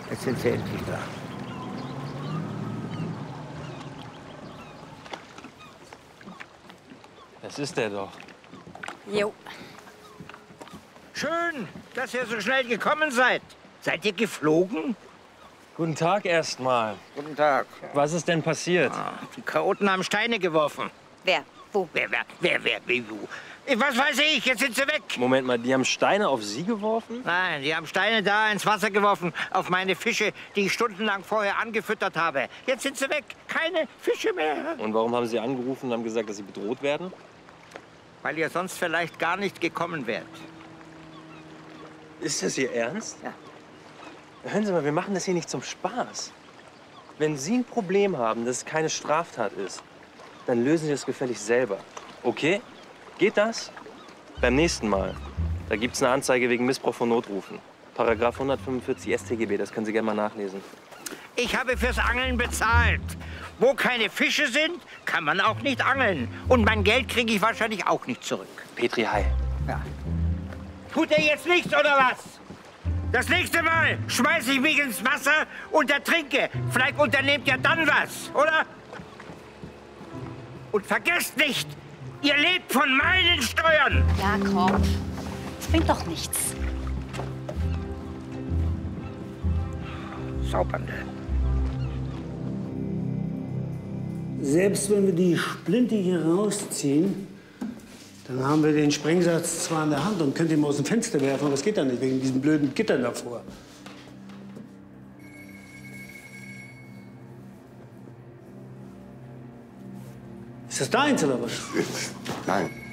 Jetzt sind Sie endlich da. Das ist der doch. Jo. Schön, dass ihr so schnell gekommen seid. Seid ihr geflogen? Guten Tag erstmal. Guten Tag. Was ist denn passiert? Die Chaoten haben Steine geworfen. Wer? Wo? Wer, wie, wo? Was weiß ich, jetzt sind sie weg. Moment mal, die haben Steine auf Sie geworfen? Nein, die haben Steine da ins Wasser geworfen, auf meine Fische, die ich stundenlang vorher angefüttert habe. Jetzt sind sie weg, keine Fische mehr. Und warum haben Sie angerufen und haben gesagt, dass Sie bedroht werden? Weil ihr sonst vielleicht gar nicht gekommen wärt. Ist das Ihr Ernst? Ja. Hören Sie mal, wir machen das hier nicht zum Spaß. Wenn Sie ein Problem haben, dass es keine Straftat ist, dann lösen Sie das gefälligst selber. Okay? Geht das? Beim nächsten Mal. Da gibt's eine Anzeige wegen Missbrauch von Notrufen. Paragraph 145 StGB, das können Sie gerne mal nachlesen. Ich habe fürs Angeln bezahlt. Wo keine Fische sind, kann man auch nicht angeln. Und mein Geld kriege ich wahrscheinlich auch nicht zurück. Petri, hi. Ja. Tut ihr jetzt nichts oder was? Das nächste Mal schmeiße ich mich ins Wasser und ertrinke. Vielleicht unternehmt ihr dann was, oder? Und vergesst nicht, ihr lebt von meinen Steuern. Jakob, das bringt doch nichts. Saubernde. Selbst wenn wir die Splinte hier rausziehen, dann haben wir den Sprengsatz zwar in der Hand und können ihn mal aus dem Fenster werfen, aber das geht dann nicht, wegen diesen blöden Gittern davor. Ist das deins oder was? Nein.